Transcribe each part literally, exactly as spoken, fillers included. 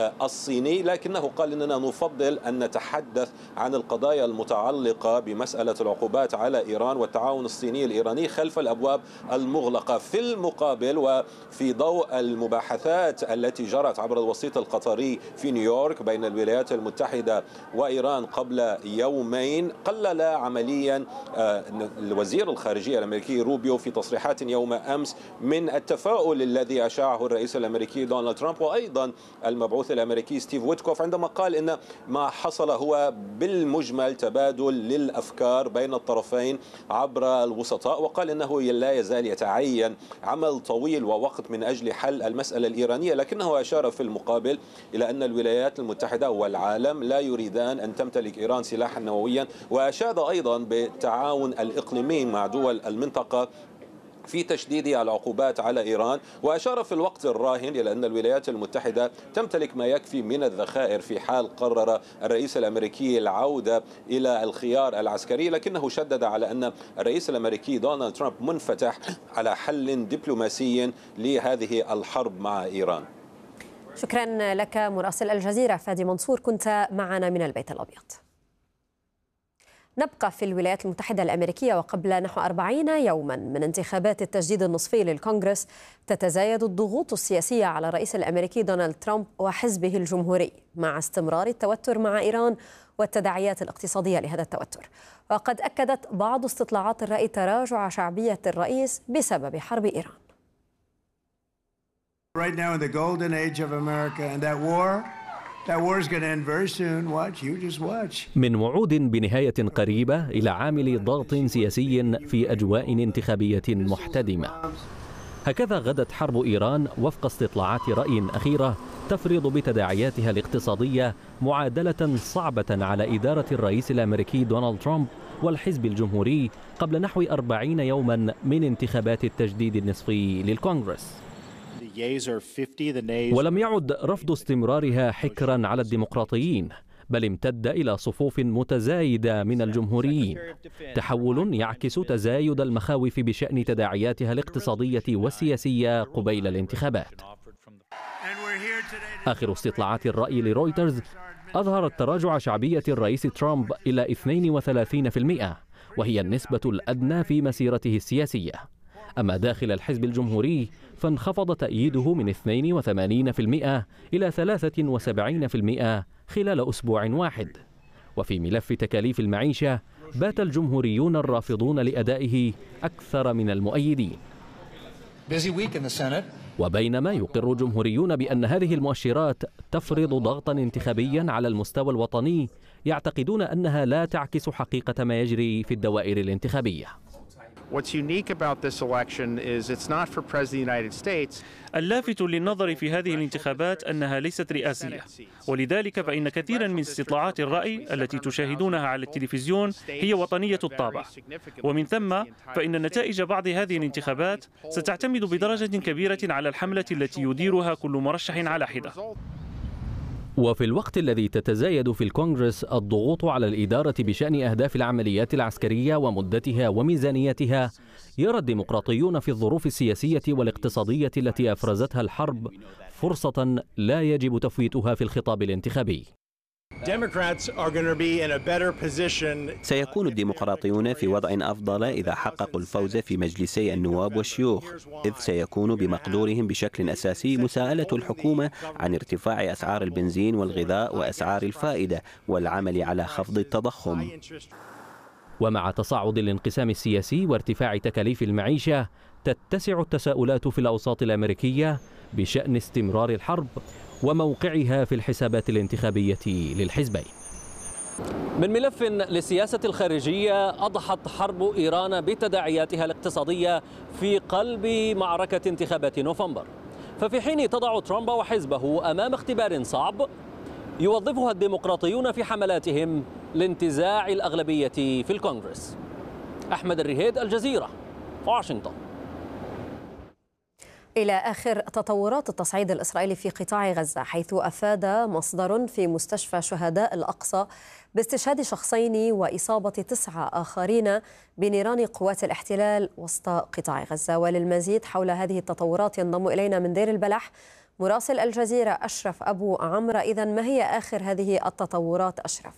الصيني، لكنه قال إننا نفضل أن نتحدث عن القضايا المتعلقة بمسألة العقوبات على إيران والتعاون الصيني الإيراني خلف الأبواب المغلقة. في المقابل وفي ضوء المباحثات التي جرت عبر الوسيط القطري في نيويورك بين الولايات المتحدة وإيران قبل يومين، قلل عمليا الوزير الخارجية الأمريكي روبيو في تصريحات يوم أمس من التفاؤل الذي أشاعه الرئيس الأمريكي دونالد ترامب، وأيضا المبعوث الأمريكي ستيف ويتكوف، عندما قال إن ما حصل هو بالمجمل تبادل للأفكار بين الطرفين عبر الوسطاء، وقال إنه لا يزال يتعين عمل طويل ووقت من أجل حل المسألة الإيرانية، لكنه أشار في المقابل إلى أن الولايات المتحدة والعالم لا يريدان أن تمتلك إيران سلاحا نوويا، وأشاد أيضا بالتعاون الإقليمي مع دول المنطقة في تشديد العقوبات على إيران، وأشار في الوقت الراهن إلى أن الولايات المتحدة تمتلك ما يكفي من الذخائر في حال قرر الرئيس الأمريكي العودة إلى الخيار العسكري، لكنه شدد على أن الرئيس الأمريكي دونالد ترامب منفتح على حل دبلوماسي لهذه الحرب مع إيران. شكرا لك مراسل الجزيرة فادي منصور، كنت معنا من البيت الأبيض. نبقى في الولايات المتحدة الأمريكية، وقبل نحو أربعين يوما من انتخابات التجديد النصفي للكونغرس تتزايد الضغوط السياسية على الرئيس الأمريكي دونالد ترامب وحزبه الجمهوري مع استمرار التوتر مع إيران والتداعيات الاقتصادية لهذا التوتر. وقد أكدت بعض استطلاعات الرأي تراجع شعبية الرئيس بسبب حرب إيران. Right now in the golden age of America, and that war That war is going to end very soon. Watch, you just watch. من وعود بنهاية قريبة إلى عامل ضغط سياسي في أجواء انتخابية محتدمة. هكذا غدت حرب إيران وفق استطلاعات رأي أخيرة تفرض بتداعياتها الاقتصادية معادلة صعبة على إدارة الرئيس الأمريكي دونالد ترامب والحزب الجمهوري قبل نحو أربعين يوما من انتخابات التجديد النصفي للكونغرس. ولم يعد رفض استمرارها حكرا على الديمقراطيين، بل امتد إلى صفوف متزايدة من الجمهوريين، تحول يعكس تزايد المخاوف بشأن تداعياتها الاقتصادية والسياسية قبيل الانتخابات. آخر استطلاعات الرأي لرويترز أظهرت تراجع شعبية الرئيس ترامب إلى اثنين وثلاثين بالمئة، وهي النسبة الأدنى في مسيرته السياسية. أما داخل الحزب الجمهوري فانخفض تأييده من اثنين وثمانين بالمئة إلى ثلاثة وسبعين بالمئة خلال أسبوع واحد. وفي ملف تكاليف المعيشة بات الجمهوريون الرافضون لأدائه أكثر من المؤيدين. وبينما يقر جمهوريون بأن هذه المؤشرات تفرض ضغطا انتخابيا على المستوى الوطني، يعتقدون أنها لا تعكس حقيقة ما يجري في الدوائر الانتخابية. اللافت للنظر في هذه الانتخابات أنها ليست رئاسية، ولذلك فإن كثيرا من استطلاعات الرأي التي تشاهدونها على التلفزيون هي وطنية الطابع، ومن ثم فإن نتائج بعض هذه الانتخابات ستعتمد بدرجة كبيرة على الحملة التي يديرها كل مرشح على حدة. وفي الوقت الذي تتزايد في الكونغرس الضغوط على الإدارة بشأن أهداف العمليات العسكرية ومدتها وميزانيتها، يرى الديمقراطيون في الظروف السياسية والاقتصادية التي أفرزتها الحرب فرصة لا يجب تفويتها في الخطاب الانتخابي. سيكون الديمقراطيون في وضع أفضل إذا حققوا الفوز في مجلسي النواب والشيوخ، إذ سيكون بمقدورهم بشكل أساسي مساءلة الحكومة عن ارتفاع أسعار البنزين والغذاء وأسعار الفائدة والعمل على خفض التضخم. ومع تصاعد الانقسام السياسي وارتفاع تكاليف المعيشة، تتسع التساؤلات في الأوساط الأمريكية بشأن استمرار الحرب وموقعها في الحسابات الانتخابية للحزبين. من ملف للسياسة الخارجية، أضحت حرب إيران بتداعياتها الاقتصادية في قلب معركة انتخابات نوفمبر. ففي حين تضع ترامب وحزبه أمام اختبار صعب، يوظفها الديمقراطيون في حملاتهم لانتزاع الأغلبية في الكونغرس. أحمد الرهيد، الجزيرة، واشنطن. إلى آخر تطورات التصعيد الإسرائيلي في قطاع غزة، حيث أفاد مصدر في مستشفى شهداء الأقصى باستشهاد شخصين وإصابة تسعة آخرين بنيران قوات الاحتلال وسط قطاع غزة. وللمزيد حول هذه التطورات ينضم إلينا من دير البلح مراسل الجزيرة أشرف أبو عمرو، إذن ما هي آخر هذه التطورات أشرف؟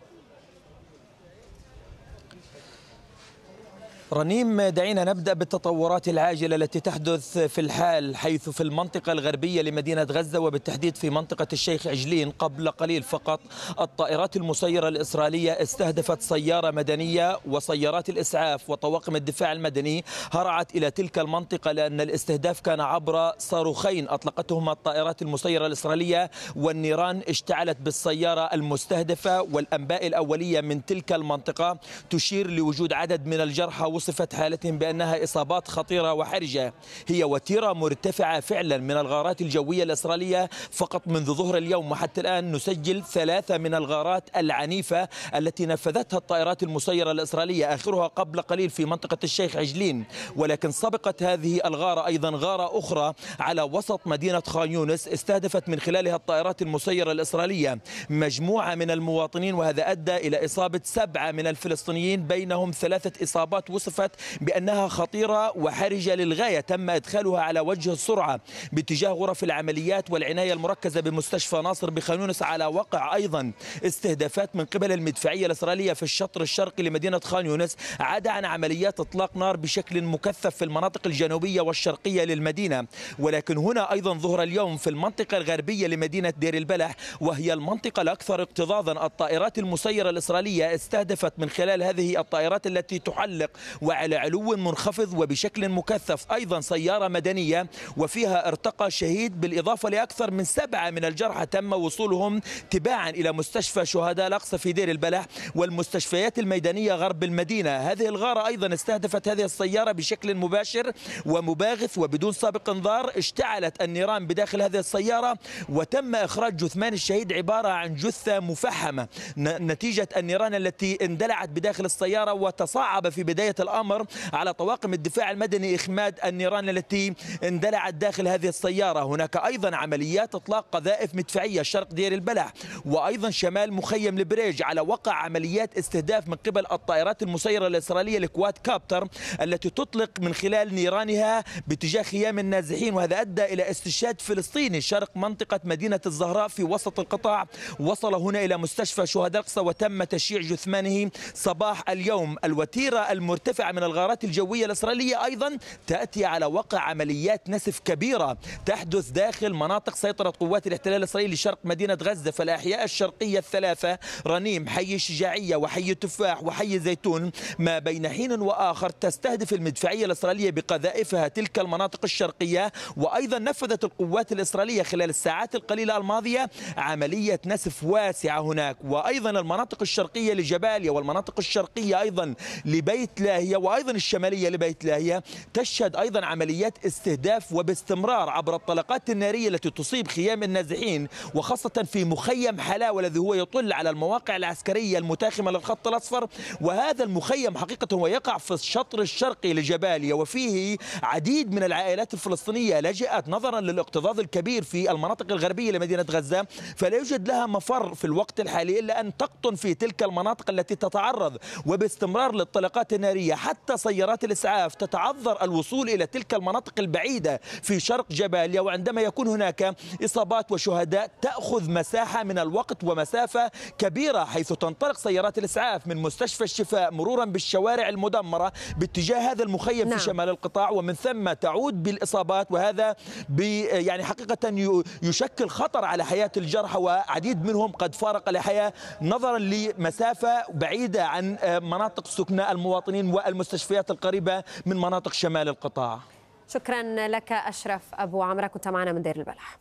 رنيم، دعينا نبدأ بالتطورات العاجلة التي تحدث في الحال، حيث في المنطقة الغربية لمدينة غزة وبالتحديد في منطقة الشيخ عجلين قبل قليل فقط الطائرات المسيرة الإسرائيلية استهدفت سيارة مدنية، وسيارات الإسعاف وطواقم الدفاع المدني هرعت إلى تلك المنطقة لأن الاستهداف كان عبر صاروخين أطلقتهما الطائرات المسيرة الإسرائيلية، والنيران اشتعلت بالسيارة المستهدفة. والأنباء الأولية من تلك المنطقة تشير لوجود عدد من الجرحى وصفت حالتهم بأنها إصابات خطيرة وحرجة. هي وتيرة مرتفعة فعلا من الغارات الجوية الإسرائيلية، فقط منذ ظهر اليوم وحتى الآن نسجل ثلاثة من الغارات العنيفة التي نفذتها الطائرات المسيرة الإسرائيلية، آخرها قبل قليل في منطقة الشيخ عجلين. ولكن سبقت هذه الغارة أيضا غارة أخرى على وسط مدينة خان يونس استهدفت من خلالها الطائرات المسيرة الإسرائيلية مجموعة من المواطنين، وهذا أدى إلى إصابة سبعة من الفلسطينيين، بينهم ثلاثة إصابات وصفت بأنها خطيرة وحرجة للغاية. تم إدخالها على وجه السرعة باتجاه غرف العمليات والعناية المركزة بمستشفى ناصر بخان يونس، على وقع أيضا استهدافات من قبل المدفعية الإسرائيلية في الشطر الشرقي لمدينة خان يونس، عدا عن عمليات إطلاق نار بشكل مكثف في المناطق الجنوبية والشرقية للمدينة. ولكن هنا أيضا ظهر اليوم في المنطقة الغربية لمدينة دير البلح، وهي المنطقة الأكثر اكتظاظا، الطائرات المسيرة الإسرائيلية استهدفت من خلال هذه الطائرات التي تحلق وعلى علو منخفض وبشكل مكثف أيضا سيارة مدنية، وفيها ارتقى شهيد، بالإضافة لأكثر من سبعة من الجرحى تم وصولهم تباعا إلى مستشفى شهداء الأقصى في دير البلح والمستشفيات الميدانية غرب المدينة. هذه الغارة أيضا استهدفت هذه السيارة بشكل مباشر ومباغت وبدون سابق انذار. اشتعلت النيران بداخل هذه السيارة وتم إخراج جثمان الشهيد، عبارة عن جثة مفحمة نتيجة النيران التي اندلعت بداخل السيارة. وتصعب في بداية الأمر على طواقم الدفاع المدني إخماد النيران التي اندلعت داخل هذه السيارة. هناك أيضا عمليات إطلاق قذائف مدفعية شرق دير البلح وأيضا شمال مخيم البريج، على وقع عمليات استهداف من قبل الطائرات المسيرة الإسرائيلية الكواد كابتر التي تطلق من خلال نيرانها باتجاه خيام النازحين، وهذا أدى إلى استشهاد فلسطيني شرق منطقة مدينة الزهراء في وسط القطاع. وصل هنا إلى مستشفى شهداء الأقصى وتم تشييع جثمانه صباح اليوم. الوتيرة المرتفعة من الغارات الجوية الإسرائيلية أيضا تأتي على وقع عمليات نسف كبيرة تحدث داخل مناطق سيطرة قوات الاحتلال الإسرائيلي شرق مدينة غزة. فالأحياء الشرقية الثلاثة، رنيم، حي الشجاعية وحي التفاح وحي زيتون، ما بين حين وآخر تستهدف المدفعية الإسرائيلية بقذائفها تلك المناطق الشرقية. وأيضا نفذت القوات الإسرائيلية خلال الساعات القليلة الماضية عملية نسف واسعة هناك. وأيضا المناطق الشرقية لجباليا والمناطق الشرقية أيضا لبيت لاهية وأيضا الشمالية لبيت لاهية تشهد أيضا عمليات استهداف وباستمرار عبر الطلقات النارية التي تصيب خيام النازحين، وخاصة في مخيم حلاوة الذي هو يطل على المواقع العسكرية المتاخمة للخط الأصفر. وهذا المخيم حقيقة هو يقع في الشطر الشرقي لجباليا، وفيه عديد من العائلات الفلسطينية لجأت نظرا للاكتظاظ الكبير في المناطق الغربية لمدينة غزة، فلا يوجد لها مفر في الوقت الحالي إلا أن تقطن في تلك المناطق التي تتعرض وباستمرار للطلقات النارية. حتى سيارات الإسعاف تتعذر الوصول إلى تلك المناطق البعيدة في شرق جباليا، وعندما يكون هناك إصابات وشهداء تأخذ مساحة من الوقت ومسافة كبيرة، حيث تنطلق سيارات الإسعاف من مستشفى الشفاء مرورا بالشوارع المدمرة باتجاه هذا المخيم نعم. في شمال القطاع، ومن ثم تعود بالإصابات، وهذا يعني حقيقة يشكل خطر على حياة الجرحى، وعديد منهم قد فارق الحياة نظرا لمسافة بعيدة عن مناطق سكن المواطنين والمستشفيات القريبة من مناطق شمال القطاع. شكرا لك أشرف أبو عمرو، كنت معنا من دير البلح.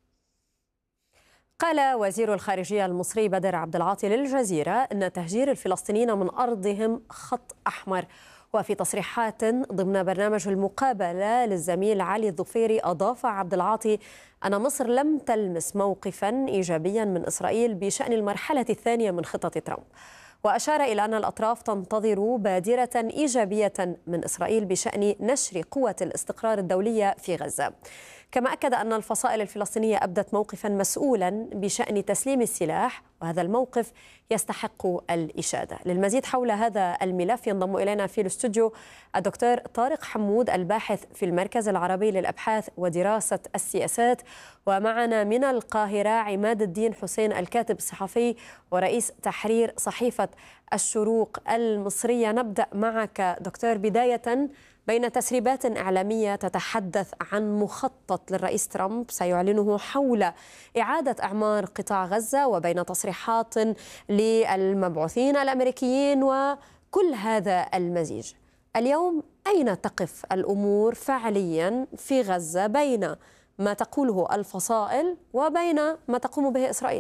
قال وزير الخارجية المصري بدر عبد العاطي للجزيرة أن تهجير الفلسطينيين من أرضهم خط أحمر. وفي تصريحات ضمن برنامج المقابلة للزميل علي الظفيري أضاف عبد العاطي أن مصر لم تلمس موقفا إيجابيا من إسرائيل بشأن المرحلة الثانية من خطة ترامب، وأشار إلى أن الأطراف تنتظر بادرة إيجابية من إسرائيل بشأن نشر قوة الاستقرار الدولية في غزة. كما أكد أن الفصائل الفلسطينية أبدت موقفا مسؤولا بشأن تسليم السلاح، وهذا الموقف يستحق الإشادة. للمزيد حول هذا الملف ينضم إلينا في الاستوديو الدكتور طارق حمود الباحث في المركز العربي للأبحاث ودراسة السياسات، ومعنا من القاهرة عماد الدين حسين الكاتب الصحفي ورئيس تحرير صحيفة الشروق المصرية. نبدأ معك دكتور بداية بين تسريبات إعلامية تتحدث عن مخطط للرئيس ترامب سيعلنه حول إعادة إعمار قطاع غزة، وبين تصريحات للمبعوثين الأمريكيين، وكل هذا المزيج. اليوم أين تقف الأمور فعليا في غزة بين ما تقوله الفصائل وبين ما تقوم به إسرائيل؟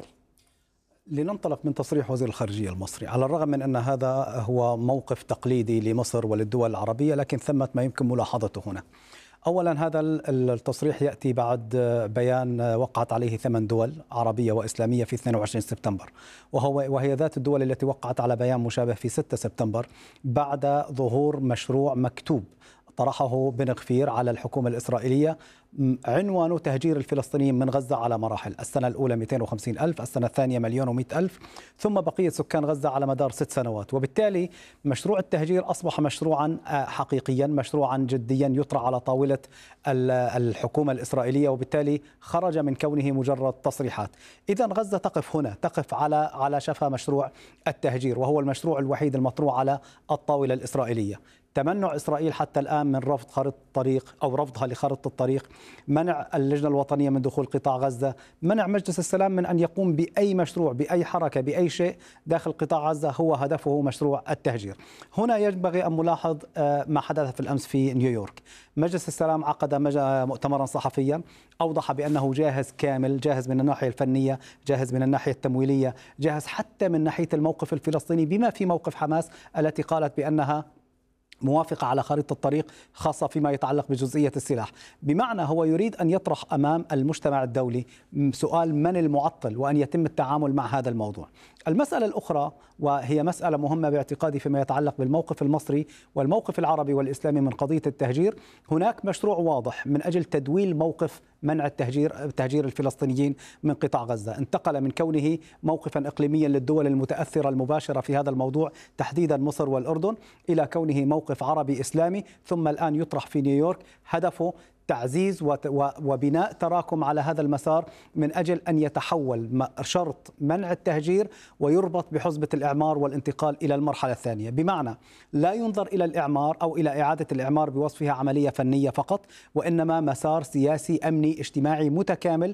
لننطلق من تصريح وزير الخارجية المصري، على الرغم من أن هذا هو موقف تقليدي لمصر وللدول العربية، لكن ثمة ما يمكن ملاحظته هنا. أولا هذا التصريح يأتي بعد بيان وقعت عليه ثمان دول عربية وإسلامية في اثنين وعشرين سبتمبر، وهو وهي ذات الدول التي وقعت على بيان مشابه في ستة سبتمبر بعد ظهور مشروع مكتوب طرحه بن غفير على الحكومة الإسرائيلية عنوانه تهجير الفلسطينيين من غزة على مراحل. السنة الأولى مئتين وخمسين ألف، السنة الثانية مليون ومئة ألف، ثم بقية سكان غزة على مدار ست سنوات. وبالتالي مشروع التهجير أصبح مشروعا حقيقيا، مشروعا جديا يطرح على طاولة الحكومة الإسرائيلية، وبالتالي خرج من كونه مجرد تصريحات. إذن غزة تقف هنا، تقف على على شفا مشروع التهجير، وهو المشروع الوحيد المطروح على الطاولة الإسرائيلية. تمنع إسرائيل حتى الآن من رفض خارطة الطريق أو رفضها لخارطة الطريق، منع اللجنة الوطنية من دخول قطاع غزة، منع مجلس السلام من أن يقوم بأي مشروع، بأي حركة، بأي شيء داخل قطاع غزة، هو هدفه مشروع التهجير. هنا ينبغي أن نلاحظ ما حدث في الأمس في نيويورك. مجلس السلام عقد مؤتمرا صحفيا أوضح بأنه جاهز كامل، جاهز من الناحية الفنية، جاهز من الناحية التمويلية، جاهز حتى من ناحية الموقف الفلسطيني، بما في موقف حماس التي قالت بأنها موافقة على خارطة الطريق، خاصة فيما يتعلق بجزئية السلاح. بمعنى هو يريد أن يطرح أمام المجتمع الدولي سؤال من المعطل، وأن يتم التعامل مع هذا الموضوع. المسألة الأخرى، وهي مسألة مهمة باعتقادي فيما يتعلق بالموقف المصري والموقف العربي والإسلامي من قضية التهجير، هناك مشروع واضح من أجل تدويل موقف منع التهجير تهجير الفلسطينيين من قطاع غزة. انتقل من كونه موقفا إقليميا للدول المتأثرة المباشرة في هذا الموضوع، تحديدا مصر والأردن، إلى كونه موقف عربي إسلامي، ثم الآن يطرح في نيويورك. هدفه تعزيز وبناء تراكم على هذا المسار من أجل أن يتحول شرط منع التهجير ويربط بحزبة الإعمار والانتقال إلى المرحلة الثانية. بمعنى لا ينظر إلى الإعمار أو إلى إعادة الإعمار بوصفها عملية فنية فقط، وإنما مسار سياسي أمني اجتماعي متكامل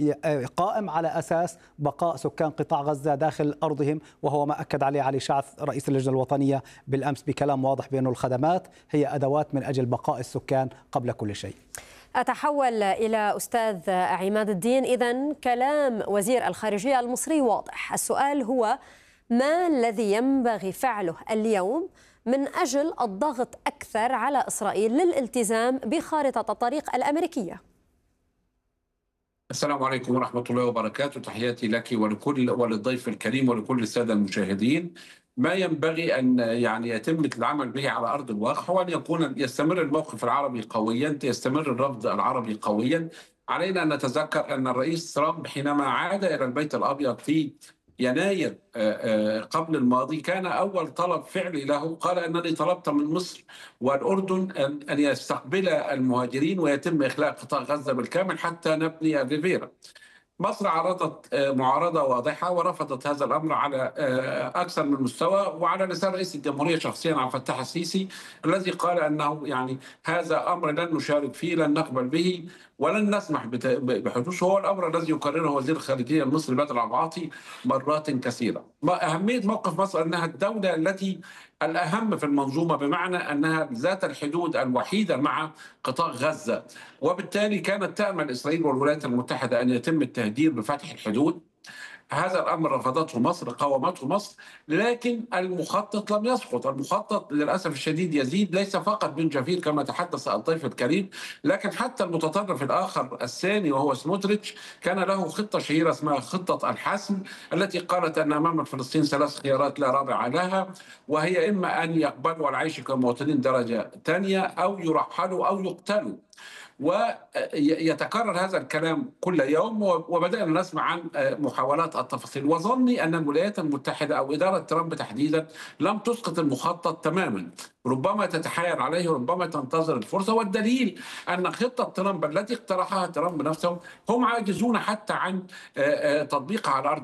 قائم على أساس بقاء سكان قطاع غزة داخل أرضهم، وهو ما أكد عليه علي شعث رئيس اللجنة الوطنية بالأمس بكلام واضح بأن الخدمات هي أدوات من أجل بقاء السكان قبل كل شيء. أتحول إلى أستاذ عماد الدين. إذن كلام وزير الخارجية المصري واضح، السؤال هو ما الذي ينبغي فعله اليوم من أجل الضغط أكثر على إسرائيل للالتزام بخارطة الطريق الأمريكية؟ السلام عليكم ورحمة الله وبركاته، تحياتي لك ولكل وللضيف الكريم ولكل السادة المشاهدين. ما ينبغي أن يعني يتم العمل به على أرض الواقع هو أن يكون يستمر الموقف العربي قويا، يستمر الرفض العربي قويا. علينا أن نتذكر أن الرئيس ترامب حينما عاد إلى البيت الأبيض في يناير قبل الماضي كان أول طلب فعلي له قال أنني طلبت من مصر والأردن أن يستقبل المهاجرين ويتم إخلاء قطاع غزة بالكامل حتى نبني الريفيرا. مصر عرضت معارضة واضحة ورفضت هذا الأمر على أكثر من مستوى، وعلى لسان رئيس الجمهورية شخصيا عبد الفتاح السيسي الذي قال أنه يعني هذا أمر لن نشارك فيه، لن نقبل به ولن نسمح بحدوثه. هو الأمر الذي يكرره وزير الخارجية المصري بدر العبعاطي مرات كثيرة. أهمية موقف مصر أنها الدولة التي الأهم في المنظومة، بمعنى أنها ذات الحدود الوحيدة مع قطاع غزة، وبالتالي كانت تأمل إسرائيل والولايات المتحدة أن يتم التهديد بفتح الحدود. هذا الأمر رفضته مصر، قاومته مصر، لكن المخطط لم يسقط. المخطط للأسف الشديد يزيد، ليس فقط بن جفير كما تحدث الضيف الكريم، لكن حتى المتطرف الآخر الثاني وهو سموتريتش كان له خطة شهيرة اسمها خطة الحسم، التي قالت أن أمام فلسطين ثلاث خيارات لا رابع لها، وهي إما أن يقبلوا العيش كمواطنين درجة ثانية أو يرحلوا أو يقتلوا. ويتكرر هذا الكلام كل يوم، وبدأنا نسمع عن محاولات التفاصيل. وظني أن الولايات المتحدة أو إدارة ترامب تحديدا لم تسقط المخطط تماما، ربما تتحايل عليه، ربما تنتظر الفرصة. والدليل أن خطة ترامب التي اقترحها ترامب نفسه هم عاجزون حتى عن تطبيقها على أرض